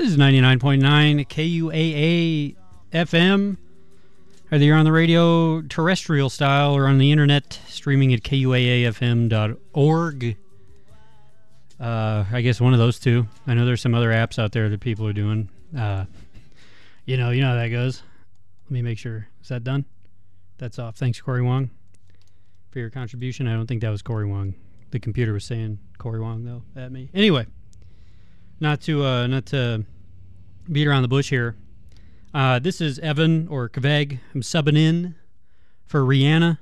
This is 99.9 KUAA FM. Whether you're on the radio terrestrial style or on the internet, streaming at KUAAFM.org. I guess one of those two. I know there's some other apps out there that people are doing. You know how that goes. Let me make sure. Is that done? That's off. Thanks, Corey Wong, for your contribution. I don't think that was Corey Wong. The computer was saying Corey Wong, though, at me. Anyway, not to beat around the bush here. This is Evan, or Kveg. I'm subbing in for Rihanna.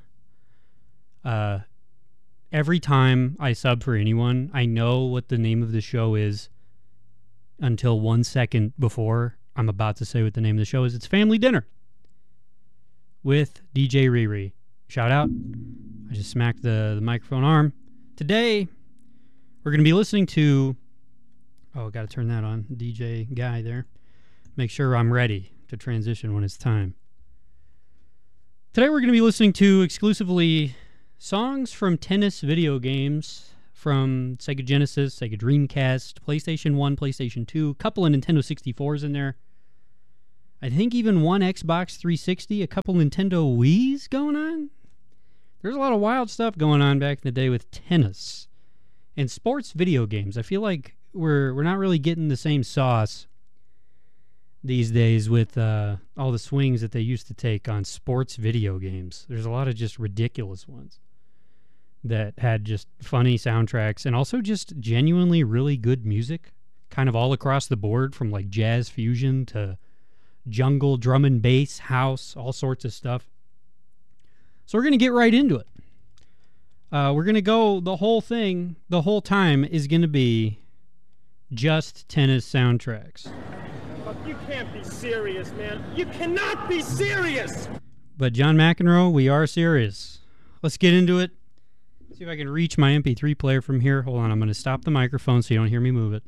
Every time I sub for anyone, I know what the name of the show is until 1 second before I'm about to say what the name of the show is. It's Family Dinner with DJ Riri. Shout out. I just smacked the microphone arm. Today, we're going to be listening to... Oh, got to turn that on. DJ guy there. Make sure I'm ready to transition when it's time. Today, we're going to be listening to exclusively songs from tennis video games from Sega Genesis, Sega Dreamcast, PlayStation 1, PlayStation 2, a couple of Nintendo 64s in there. I think even one Xbox 360, a couple Nintendo Wiis going on. There's a lot of wild stuff going on back in the day with tennis and sports video games. I feel like we're not really getting the same sauce these days with all the swings that they used to take on sports video games. There's a lot of just ridiculous ones that had just funny soundtracks and also just genuinely really good music, kind of all across the board, from like jazz fusion to jungle, drum and bass, house, all sorts of stuff. So we're going to get right into it. We're going to go the whole thing, the whole time is going to be just tennis soundtracks. You can't be serious, man. You cannot be serious! But John McEnroe, we are serious. Let's get into it. See if I can reach my MP3 player from here. Hold on, I'm going to stop the microphone so you don't hear me move it.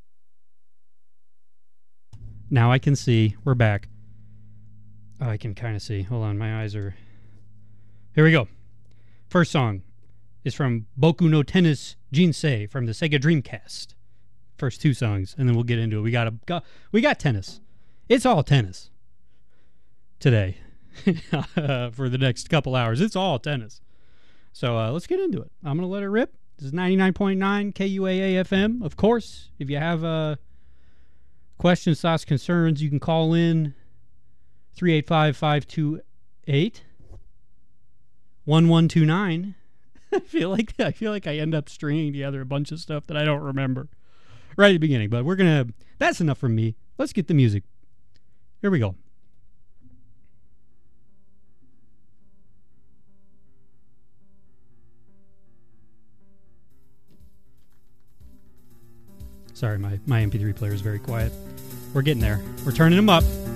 Now I can see. We're back. Oh, I can kind of see. Hold on, my eyes are... Here we go. First song is from Boku no Tennis Jinsei from the Sega Dreamcast. First two songs, and then we'll get into it. We got tennis. It's all tennis today for the next couple hours. It's all tennis. So let's get into it. I'm going to let it rip. This is 99.9 KUAA FM. Of course, if you have questions, thoughts, concerns, you can call in 385-528-1129. I feel like I end up stringing together a bunch of stuff that I don't remember right at the beginning, but that's enough from me. Let's get the music. Here we go. Sorry, my MP3 player is very quiet. We're getting there. We're turning them up.